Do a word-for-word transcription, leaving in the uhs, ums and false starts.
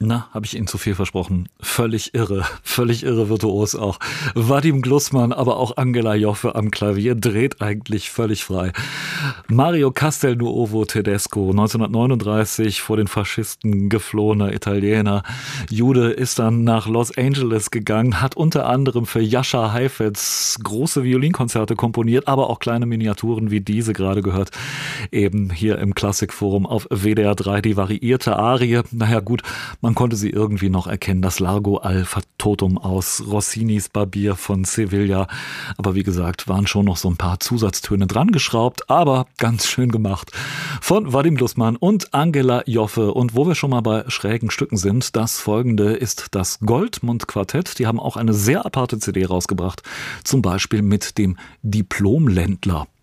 Na, habe ich Ihnen zu viel versprochen. Völlig irre, völlig irre virtuos auch. Vadim Glussmann, aber auch Angela Joffe am Klavier dreht eigentlich völlig frei. Mario Castelnuovo Tedesco, neunzehnhundertneununddreißig vor den Faschisten geflohener Italiener. Jude ist dann nach Los Angeles gegangen, hat unter anderem für Jascha Heifetz große Violinkonzerte komponiert, aber auch kleine Miniaturen wie diese gerade gehört. Eben hier im Klassikforum auf W D R drei die variierte Arie. Naja gut, man konnte sie irgendwie noch erkennen, das Largo al Factotum aus Rossinis Barbier von Sevilla. Aber wie gesagt, waren schon noch so ein paar Zusatztöne dran geschraubt, aber ganz schön gemacht. Von Vadim Glussmann und Angela Joffe. Und wo wir schon mal bei schrägen Stücken sind, das folgende ist das Goldmund-Quartett. Die haben auch eine sehr aparte C D rausgebracht, zum Beispiel mit dem Diplomländler.